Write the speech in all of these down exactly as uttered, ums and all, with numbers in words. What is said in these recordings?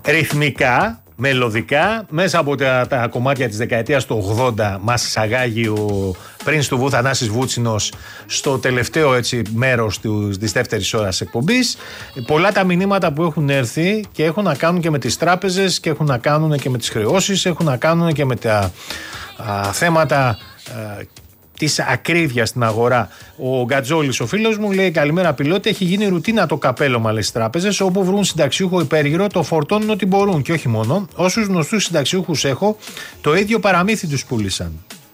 ρυθμικά, μελωδικά, μέσα από τα, τα κομμάτια της δεκαετίας του ογδόντα μας εισαγάγει ο Prince του Βου Θανάσης Βούτσινος στο τελευταίο έτσι μέρος του, της δεύτερης ώρας εκπομπής. Πολλά τα μηνύματα που έχουν έρθει και έχουν να κάνουν και με τις τράπεζες και έχουν να κάνουν και με τις χρεώσεις, έχουν να κάνουν και με τα α, θέματα α, της ακρίβειας στην αγορά. Ο Γκατζόλης, ο φίλος μου, λέει: καλημέρα, πιλότη. Έχει γίνει ρουτίνα το καπέλωμα, λέει, στις τράπεζες. Όπου βρουν συνταξιούχο υπέργυρο, το φορτώνουν ό,τι μπορούν. Και όχι μόνο. Όσους γνωστούς συνταξιούχους έχω, το ίδιο παραμύθι τους πούλησαν.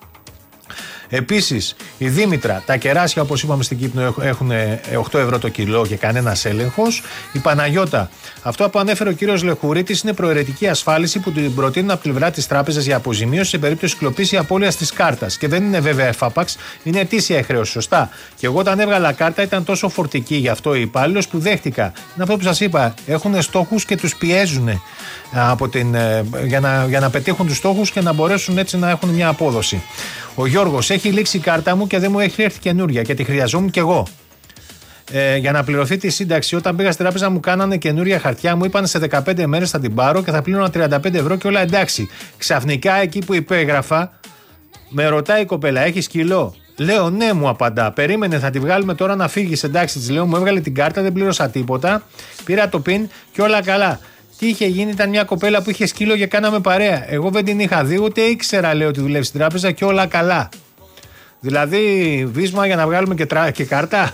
Επίσης, η Δήμητρα, τα κεράσια όπως είπαμε στην Κύπρο έχουν οκτώ ευρώ το κιλό και κανένας έλεγχος. Η Παναγιώτα, αυτό που ανέφερε ο κύριος Λεχουρίτης είναι προαιρετική ασφάλιση που την προτείνουν από την πλευρά της τράπεζας για αποζημίωση σε περίπτωση κλοπής ή απώλειας της κάρτας. Και δεν είναι βέβαια εφάπαξ, είναι ετήσια η χρέωση. Σωστά. Και εγώ όταν έβγαλα κάρτα ήταν τόσο φορτική γι' αυτό ο υπάλληλος που δέχτηκα. Είναι αυτό που σας είπα. Έχουν στόχους και τους πιέζουν από την, για, να, για να πετύχουν τους στόχους και να μπορέσουν έτσι να έχουν μια απόδοση. Ο Γιώργος, έχει λήξει η κάρτα μου και δεν μου έχει έρθει καινούρια και τη χρειαζόμουν κι εγώ. Ε, για να πληρωθεί τη σύνταξη, όταν πήγα στην τράπεζα μου κάνανε καινούρια χαρτιά, μου είπαν σε δεκαπέντε μέρες θα την πάρω και θα πλήρωνα τριάντα πέντε ευρώ και όλα εντάξει. Ξαφνικά εκεί που υπέγραφα, με ρωτάει η κοπέλα, έχεις κιλό? Λέω ναι, μου απαντά. Περίμενε, θα τη βγάλουμε τώρα να φύγει. Εντάξει, τη λέω, μου έβγαλε την κάρτα, δεν πλήρωσα τίποτα. Πήρα το πιν και όλα καλά. Τι είχε γίνει, ήταν μια κοπέλα που είχε σκύλο και κάναμε παρέα. Εγώ δεν την είχα δει, ούτε ήξερα, λέω, ότι δουλεύει στην τράπεζα και όλα καλά. Δηλαδή, βίσμα για να βγάλουμε και, τρα... και κάρτα.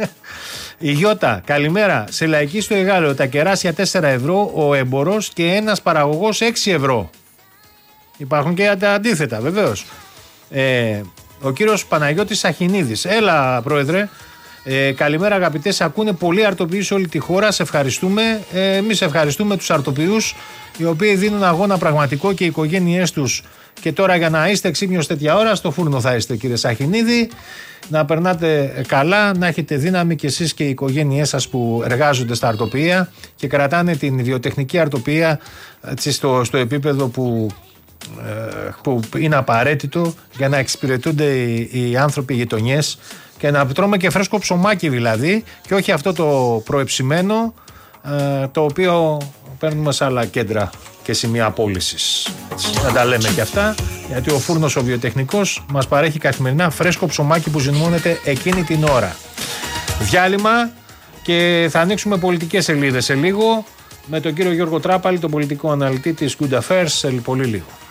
Η Γιώτα, καλημέρα. Σε Λαϊκή στο Εγάλεο, τα κεράσια τέσσερα ευρώ, ο έμπορος και ένας παραγωγός έξι ευρώ. Υπάρχουν και τα αντίθετα, βεβαίως. Ε, ο κύριος Παναγιώτης Αχινίδης, έλα, πρόεδρε. Ε, καλημέρα αγαπητέ, σε ακούνε πολλοί αρτοποιοί σε όλη τη χώρα. Σε ευχαριστούμε. Ε, εμείς ευχαριστούμε τους αρτοποιούς οι οποίοι δίνουν αγώνα πραγματικό και οι οικογένειές τους. Και τώρα για να είστε ξύπνιος τέτοια ώρα, στο φούρνο θα είστε, κύριε Σαχινίδη. Να περνάτε καλά, να έχετε δύναμη κι εσείς και οι οικογένειές σας που εργάζονται στα αρτοποιεία και κρατάνε την βιοτεχνική αρτοποιία έτσι, στο, στο επίπεδο που, ε, που είναι απαραίτητο για να εξυπηρετούνται οι, οι άνθρωποι, οι γειτονιές. Και να τρώμε και φρέσκο ψωμάκι δηλαδή και όχι αυτό το προεψημένο ε, το οποίο παίρνουμε σε άλλα κέντρα και σημεία πώλησης. Να τα λέμε και αυτά, γιατί ο φούρνος ο βιοτεχνικός μας παρέχει καθημερινά φρέσκο ψωμάκι που ζυμώνεται εκείνη την ώρα. Διάλειμμα και θα ανοίξουμε πολιτικές σελίδες σε λίγο με τον κύριο Γιώργο Τράπαλη, τον πολιτικό αναλυτή της Good Affairs, σε πολύ λίγο.